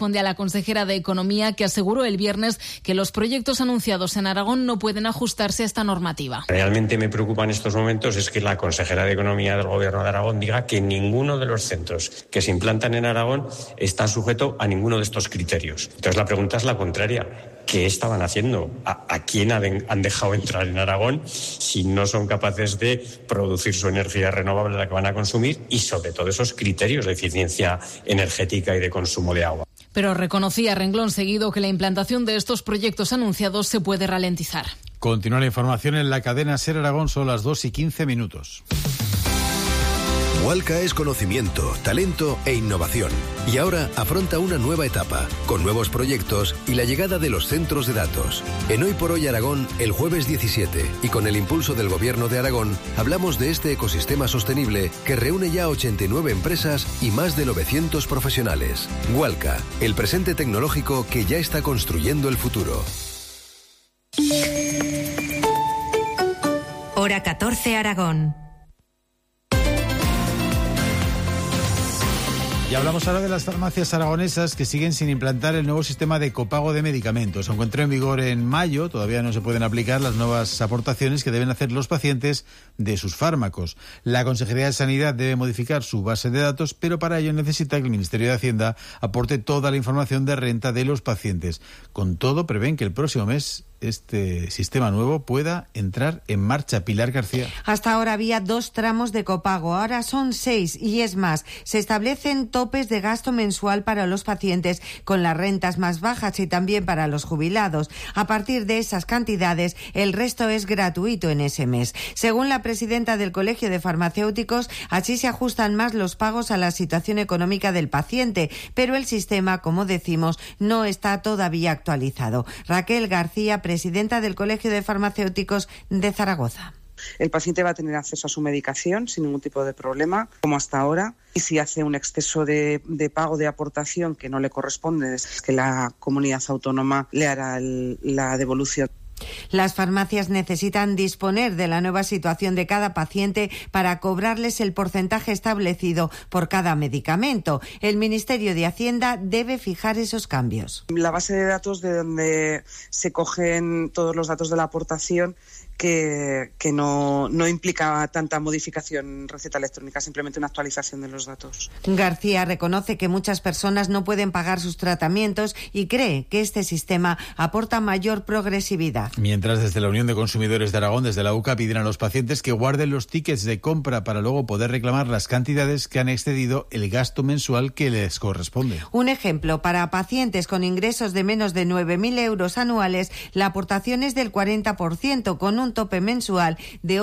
Responde a la consejera de Economía, que aseguró el viernes que los proyectos anunciados en Aragón no pueden ajustarse a esta normativa. Realmente me preocupa en estos momentos es que la consejera de Economía del Gobierno de Aragón diga que ninguno de los centros que se implantan en Aragón está sujeto a ninguno de estos criterios. Entonces la pregunta es la contraria. ¿Qué estaban haciendo? ¿A quién han dejado entrar en Aragón si no son capaces de producir su energía renovable, la que van a consumir, y sobre todo esos criterios de eficiencia energética y de consumo de agua? Pero reconocía renglón seguido que la implantación de estos proyectos anunciados se puede ralentizar. Continúa la información en la cadena SER Aragón, son las 2:15. Walca es conocimiento, talento e innovación. Y ahora afronta una nueva etapa, con nuevos proyectos y la llegada de los centros de datos. En Hoy por Hoy Aragón, el jueves 17, y con el impulso del Gobierno de Aragón, hablamos de este ecosistema sostenible que reúne ya 89 empresas y más de 900 profesionales. Walca, el presente tecnológico que ya está construyendo el futuro. Hora 14 Aragón. Y hablamos ahora de las farmacias aragonesas que siguen sin implantar el nuevo sistema de copago de medicamentos. Aunque entró en vigor en mayo, todavía no se pueden aplicar las nuevas aportaciones que deben hacer los pacientes de sus fármacos. La Consejería de Sanidad debe modificar su base de datos, pero para ello necesita que el Ministerio de Hacienda aporte toda la información de renta de los pacientes. Con todo, prevén que el próximo mes este sistema nuevo pueda entrar en marcha. Pilar García. Hasta ahora había 2 tramos de copago, ahora son 6 y es más, se establecen topes de gasto mensual para los pacientes con las rentas más bajas y también para los jubilados. A partir de esas cantidades, el resto es gratuito en ese mes. Según la presidenta del Colegio de Farmacéuticos, así se ajustan más los pagos a la situación económica del paciente, pero el sistema, como decimos, no está todavía actualizado. Raquel García, presidenta del Colegio de Farmacéuticos de Zaragoza. El paciente va a tener acceso a su medicación sin ningún tipo de problema, como hasta ahora. Y si hace un exceso de pago de aportación que no le corresponde, es que la comunidad autónoma le hará la devolución. Las farmacias necesitan disponer de la nueva situación de cada paciente para cobrarles el porcentaje establecido por cada medicamento. El Ministerio de Hacienda debe fijar esos cambios. La base de datos de donde se cogen todos los datos de la aportación que no implica tanta modificación en receta electrónica, simplemente una actualización de los datos. García reconoce que muchas personas no pueden pagar sus tratamientos y cree que este sistema aporta mayor progresividad. Mientras, desde la Unión de Consumidores de Aragón, desde la UCA, piden a los pacientes que guarden los tickets de compra para luego poder reclamar las cantidades que han excedido el gasto mensual que les corresponde. Un ejemplo, para pacientes con ingresos de menos de 9.000 euros anuales, la aportación es del 40%, con un tope mensual de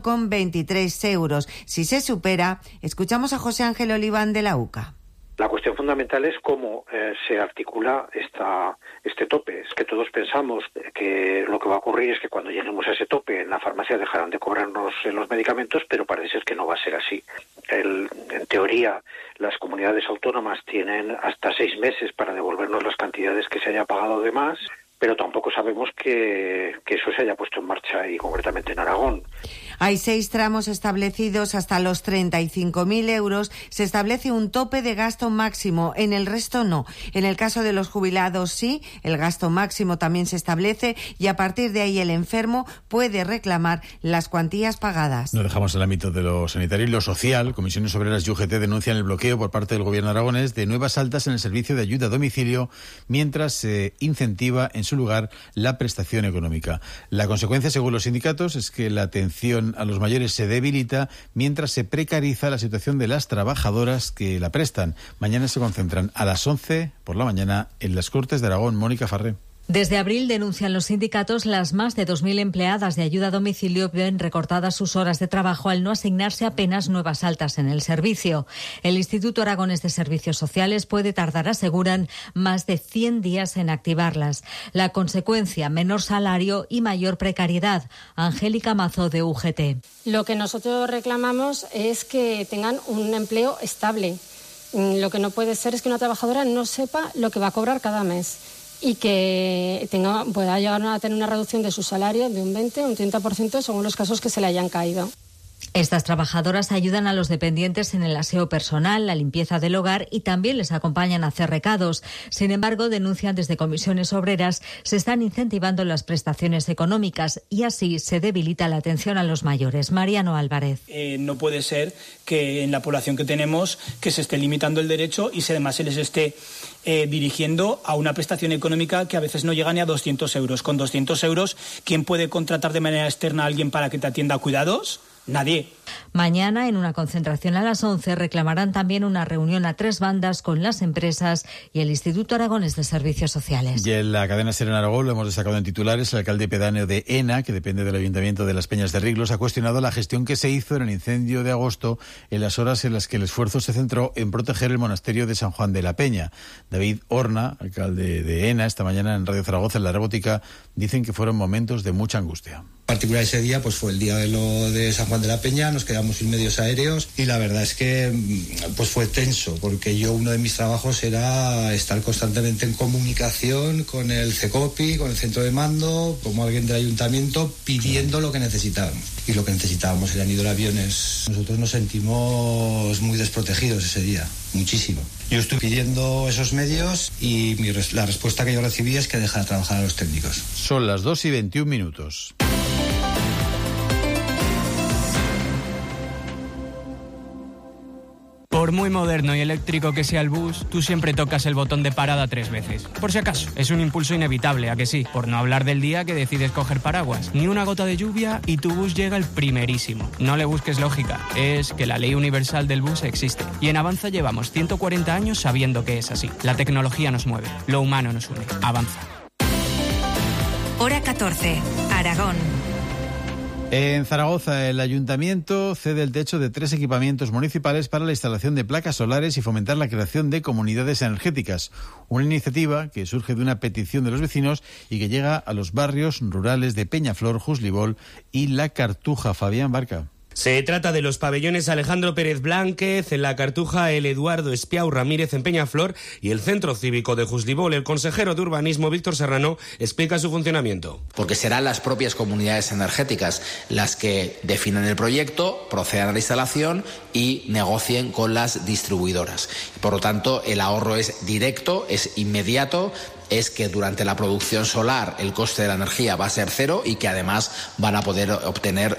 8,23 euros. Si se supera, escuchamos a José Ángel Oliván de la UCA. La cuestión fundamental es cómo se articula este tope. Es que todos pensamos que lo que va a ocurrir es que cuando lleguemos a ese tope en la farmacia dejarán de cobrarnos los medicamentos, pero parece ser que no va a ser así. En teoría, las comunidades autónomas tienen hasta 6 meses para devolvernos las cantidades que se haya pagado de más, pero tampoco sabemos que eso se haya puesto en marcha y concretamente en Aragón. Hay 6 tramos establecidos hasta los 35.000 euros. Se establece un tope de gasto máximo, en el resto no. En el caso de los jubilados sí, el gasto máximo también se establece y a partir de ahí el enfermo puede reclamar las cuantías pagadas. No dejamos el ámbito de lo sanitario y lo social. Comisiones Obreras y UGT denuncian el bloqueo por parte del Gobierno aragonés de nuevas altas en el servicio de ayuda a domicilio, mientras se incentiva en su lugar la prestación económica. La consecuencia, según los sindicatos, es que la atención a los mayores se debilita mientras se precariza la situación de las trabajadoras que la prestan. Mañana se concentran a las 11 por la mañana en las Cortes de Aragón. Mónica Farré. Desde abril denuncian los sindicatos las más de 2.000 empleadas de ayuda a domicilio ven recortadas sus horas de trabajo al no asignarse apenas nuevas altas en el servicio. El Instituto Aragonés de Servicios Sociales puede tardar, aseguran, más de 100 días en activarlas. La consecuencia, menor salario y mayor precariedad. Angélica Mazo, de UGT. Lo que nosotros reclamamos es que tengan un empleo estable. Lo que no puede ser es que una trabajadora no sepa lo que va a cobrar cada mes y que pueda llegar a tener una reducción de su salario de un 20 o un 30% según los casos que se le hayan caído. Estas trabajadoras ayudan a los dependientes en el aseo personal, la limpieza del hogar y también les acompañan a hacer recados. Sin embargo, denuncian desde comisiones obreras, se están incentivando las prestaciones económicas y así se debilita la atención a los mayores. Mariano Álvarez. No puede ser que en la población que tenemos que se esté limitando el derecho y además se les esté dirigiendo a una prestación económica que a veces no llega ni a 200 euros. Con 200 euros, ¿quién puede contratar de manera externa a alguien para que te atienda a cuidados? Nadie. Mañana, en una concentración a las 11, reclamarán también una reunión a 3 bandas con las empresas y el Instituto Aragonés de Servicios Sociales. Y en la cadena SER en Aragón, lo hemos destacado en titulares, el alcalde pedáneo de Ena, que depende del Ayuntamiento de Las Peñas de Riglos, ha cuestionado la gestión que se hizo en el incendio de agosto en las horas en las que el esfuerzo se centró en proteger el monasterio de San Juan de la Peña. David Horna, alcalde de Ena, esta mañana en Radio Zaragoza, en La Rebótica, dicen que fueron momentos de mucha angustia. En particular ese día pues fue el día de San Juan de la Peña, nos quedamos sin medios aéreos y la verdad es que pues fue tenso, porque uno de mis trabajos era estar constantemente en comunicación con el CECOPI, con el centro de mando, como alguien del ayuntamiento, pidiendo lo que necesitábamos. Y lo que necesitábamos eran hidroaviones. Nosotros nos sentimos muy desprotegidos ese día, muchísimo. Yo estoy pidiendo esos medios y la respuesta que yo recibí es que deja de trabajar a los técnicos. Son las 2:21. Por muy moderno y eléctrico que sea el bus, tú siempre tocas el botón de parada 3 veces. Por si acaso, es un impulso inevitable, ¿a que sí? Por no hablar del día que decides coger paraguas. Ni una gota de lluvia y tu bus llega el primerísimo. No le busques lógica, es que la ley universal del bus existe. Y en Avanza llevamos 140 años sabiendo que es así. La tecnología nos mueve, lo humano nos une. Avanza. Hora 14, Aragón. En Zaragoza, el Ayuntamiento cede el techo de 3 equipamientos municipales para la instalación de placas solares y fomentar la creación de comunidades energéticas. Una iniciativa que surge de una petición de los vecinos y que llega a los barrios rurales de Peñaflor, Juslibol y La Cartuja. Fabián Barca. Se trata de los pabellones Alejandro Pérez Blánquez en La Cartuja, el Eduardo Espiau Ramírez en Peñaflor y el Centro Cívico de Juslibol. El consejero de Urbanismo, Víctor Serrano, explica su funcionamiento. Porque serán las propias comunidades energéticas las que definan el proyecto, procedan a la instalación y negocien con las distribuidoras. Por lo tanto, el ahorro es directo, es inmediato. Es que durante la producción solar el coste de la energía va a ser cero y que además van a poder obtener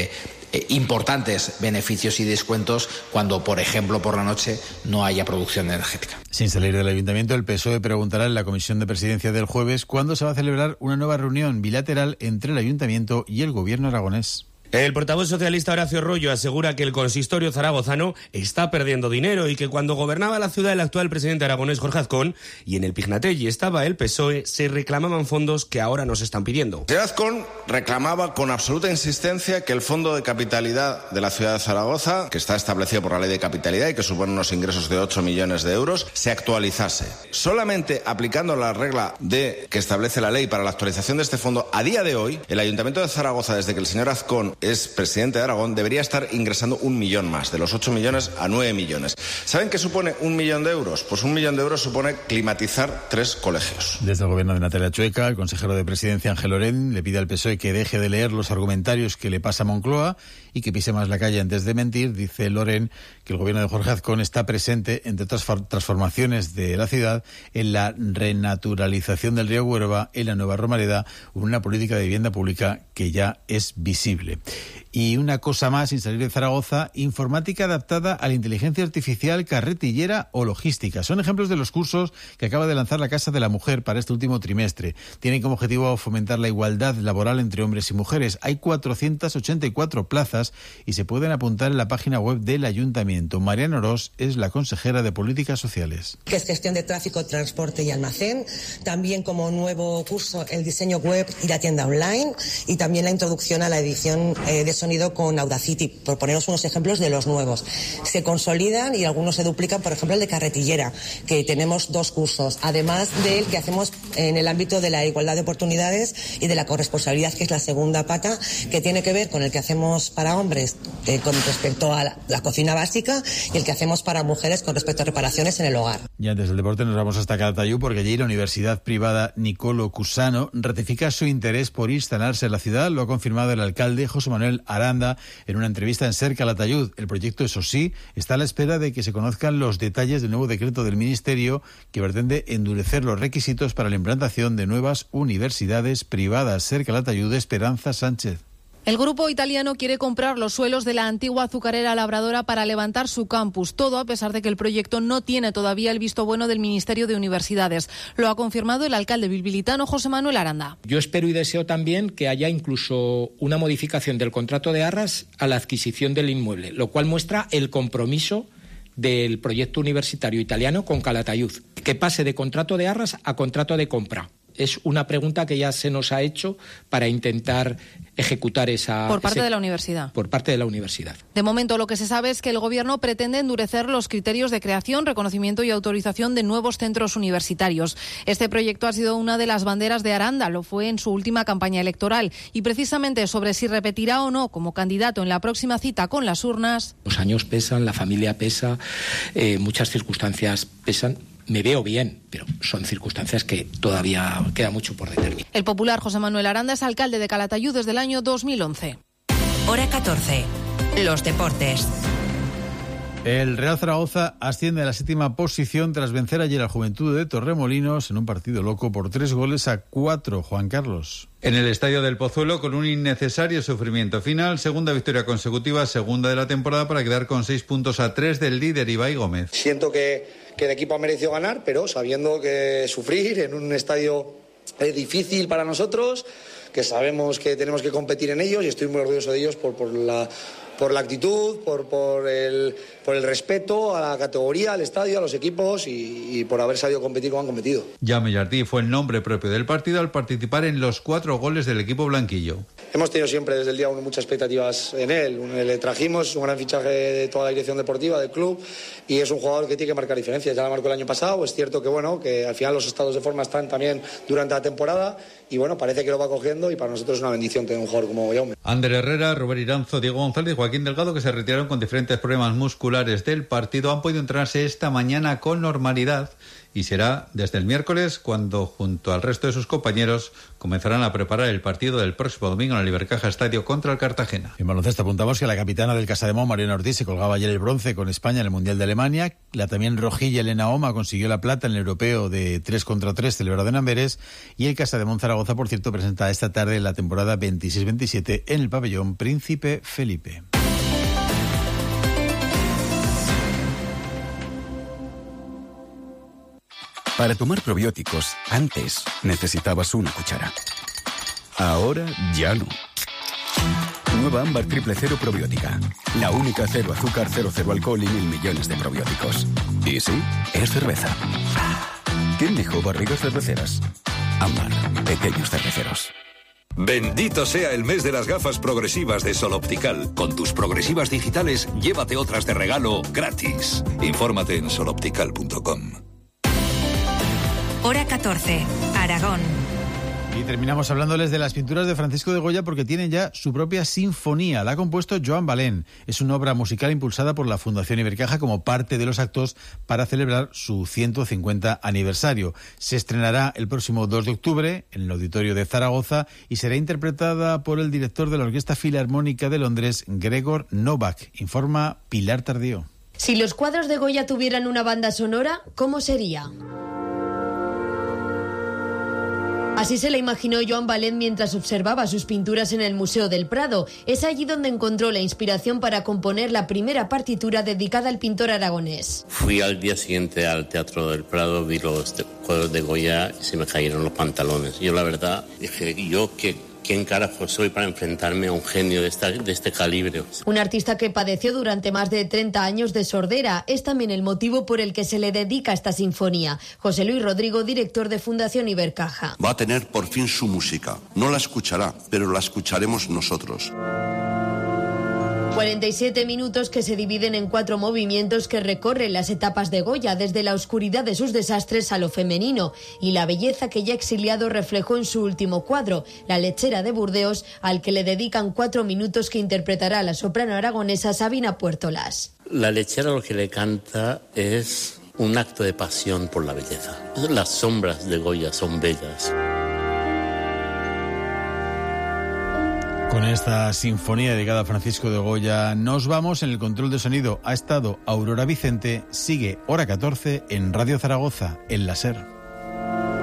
importantes beneficios y descuentos cuando, por ejemplo, por la noche no haya producción energética. Sin salir del Ayuntamiento, el PSOE preguntará en la Comisión de Presidencia del jueves cuándo se va a celebrar una nueva reunión bilateral entre el Ayuntamiento y el Gobierno aragonés. El portavoz socialista Horacio Rollo asegura que el consistorio zaragozano está perdiendo dinero y que cuando gobernaba la ciudad el actual presidente aragonés Jorge Azcón y en el Pignatelli estaba el PSOE, se reclamaban fondos que ahora nos están pidiendo. El Azcón reclamaba con absoluta insistencia que el fondo de capitalidad de la ciudad de Zaragoza, que está establecido por la ley de capitalidad y que supone unos ingresos de 8 millones de euros, se actualizase. Solamente aplicando la regla que establece la ley para la actualización de este fondo, a día de hoy, el Ayuntamiento de Zaragoza, desde que el señor Azcón es presidente de Aragón, debería estar ingresando 1 millón más, de los 8 millones a 9 millones. ¿Saben qué supone 1 millón de euros? Pues 1 millón de euros supone climatizar 3 colegios. Desde el gobierno de Natalia Chueca, el consejero de Presidencia Ángel Loren le pide al PSOE que deje de leer los argumentarios que le pasa a Moncloa y que pise más la calle antes de mentir. Dice Loren que el gobierno de Jorge Azcón está presente, entre otras transformaciones de la ciudad, en la renaturalización del río Huerva, en la Nueva Romareda, una política de vivienda pública que ya es visible. Y una cosa más, sin salir de Zaragoza, informática adaptada a la inteligencia artificial, carretillera o logística. Son ejemplos de los cursos que acaba de lanzar la Casa de la Mujer para este último trimestre. Tienen como objetivo fomentar la igualdad laboral entre hombres y mujeres. Hay 484 plazas y se pueden apuntar en la página web del Ayuntamiento. Mariana Orós es la consejera de Políticas Sociales. Que es gestión de tráfico, transporte y almacén. También como nuevo curso el diseño web y la tienda online. Y también la introducción a la edición de sonido con Audacity, por poneros unos ejemplos de los nuevos. Se consolidan y algunos se duplican, por ejemplo el de carretillera, que tenemos 2 cursos, además del que hacemos en el ámbito de la igualdad de oportunidades y de la corresponsabilidad, que es la segunda pata, que tiene que ver con el que hacemos para hombres con respecto a la cocina básica y el que hacemos para mujeres con respecto a reparaciones en el hogar. Y antes del deporte nos vamos hasta Calatayud porque allí la Universidad Privada Nicolo Cusano ratifica su interés por instalarse en la ciudad. Lo ha confirmado el alcalde José Manuel Aranda en una entrevista en Ser Calatayud. El proyecto, eso sí, está a la espera de que se conozcan los detalles del nuevo decreto del Ministerio que pretende endurecer los requisitos para la implantación de nuevas universidades privadas. Ser Calatayud, Esperanza Sánchez. El grupo italiano quiere comprar los suelos de la antigua azucarera Labradora para levantar su campus, todo a pesar de que el proyecto no tiene todavía el visto bueno del Ministerio de Universidades. Lo ha confirmado el alcalde bilbilitano José Manuel Aranda. Yo espero y deseo también que haya incluso una modificación del contrato de arras a la adquisición del inmueble, lo cual muestra el compromiso del proyecto universitario italiano con Calatayud, que pase de contrato de arras a contrato de compra. Es una pregunta que ya se nos ha hecho para intentar ejecutar esa... Por parte de la universidad. Por parte de la universidad. De momento lo que se sabe es que el Gobierno pretende endurecer los criterios de creación, reconocimiento y autorización de nuevos centros universitarios. Este proyecto ha sido una de las banderas de Aranda, lo fue en su última campaña electoral. Y precisamente sobre si repetirá o no como candidato en la próxima cita con las urnas... Los años pesan, la familia pesa, muchas circunstancias pesan. Me veo bien, pero son circunstancias que todavía queda mucho por determinar. El popular José Manuel Aranda es alcalde de Calatayud desde el año 2011. Hora 14. Los deportes. El Real Zaragoza asciende a la 7ª posición tras vencer ayer al Juventud de Torremolinos en un partido loco por 3-4. Juan Carlos. En el Estadio del Pozuelo, con un innecesario sufrimiento final, segunda victoria consecutiva, segunda de la temporada, para quedar con 6 puntos a 3 del líder Ibai Gómez. Siento que el equipo ha merecido ganar, pero sabiendo que sufrir en un estadio difícil para nosotros, que sabemos que tenemos que competir en ellos, y estoy muy orgulloso de ellos por la actitud, por el respeto a la categoría, al estadio, a los equipos y por haber sabido competir como han competido. Jaume Jardí fue el nombre propio del partido al participar en los 4 goles del equipo blanquillo. Hemos tenido siempre desde el día 1 muchas expectativas en él. Le trajimos un gran fichaje de toda la dirección deportiva del club y es un jugador que tiene que marcar diferencias. Ya la marcó el año pasado. Es cierto que al final los estados de forma están también durante la temporada y parece que lo va cogiendo y para nosotros es una bendición tener un jugador como Jaume. Ander Herrera, Robert Iranzo, Diego González y Joaquín Delgado, que se retiraron con diferentes problemas musculares del partido, han podido entrenarse esta mañana con normalidad y será desde el miércoles cuando, junto al resto de sus compañeros, comenzarán a preparar el partido del próximo domingo en el Ibercaja Estadio contra el Cartagena. En baloncesto apuntamos que la capitana del Casademont, Mariana Ortiz, se colgaba ayer el bronce con España en el Mundial de Alemania. La también rojilla Elena Oma consiguió la plata en el europeo de 3 contra 3 celebrado en Amberes. Y el Casademont Zaragoza, por cierto, presenta esta tarde la temporada 26-27 en el pabellón Príncipe Felipe. Para tomar probióticos, antes necesitabas una cuchara. Ahora ya no. Nueva Ámbar Triple Cero Probiótica. La única cero azúcar, cero alcohol y 1.000 millones de probióticos. Y sí, es cerveza. ¿Quién dijo barrigas cerveceras? Ámbar, pequeños cerveceros. Bendito sea el mes de las gafas progresivas de Sol Optical. Con tus progresivas digitales, llévate otras de regalo gratis. Infórmate en soloptical.com. Hora 14. Aragón. Y terminamos hablándoles de las pinturas de Francisco de Goya porque tienen ya su propia sinfonía. La ha compuesto Joan Balén. Es una obra musical impulsada por la Fundación Ibercaja como parte de los actos para celebrar su 150 aniversario. Se estrenará el próximo 2 de octubre en el Auditorio de Zaragoza y será interpretada por el director de la Orquesta Filarmónica de Londres, Gregor Novak. Informa Pilar Tardío. Si los cuadros de Goya tuvieran una banda sonora, ¿cómo sería? Así se la imaginó Joan Balén mientras observaba sus pinturas en el Museo del Prado. Es allí donde encontró la inspiración para componer la primera partitura dedicada al pintor aragonés. Fui al día siguiente al Teatro del Prado, vi los cuadros de Goya y se me cayeron los pantalones. Yo la verdad dije, ¿quién carajo soy para enfrentarme a un genio de este calibre? Un artista que padeció durante más de 30 años de sordera. Es también el motivo por el que se le dedica esta sinfonía. José Luis Rodrigo, director de Fundación Ibercaja. Va a tener por fin su música. No la escuchará, pero la escucharemos nosotros. 47 minutos que se dividen en 4 movimientos que recorren las etapas de Goya, desde la oscuridad de sus desastres a lo femenino y la belleza que ya exiliado reflejó en su último cuadro, La lechera de Burdeos, al que le dedican 4 minutos que interpretará la soprano aragonesa Sabina Puertolas. La lechera lo que le canta es un acto de pasión por la belleza. Las sombras de Goya son bellas. Con esta sinfonía dedicada a Francisco de Goya nos vamos. En el control de sonido ha estado Aurora Vicente. Sigue Hora 14 en Radio Zaragoza, en la SER.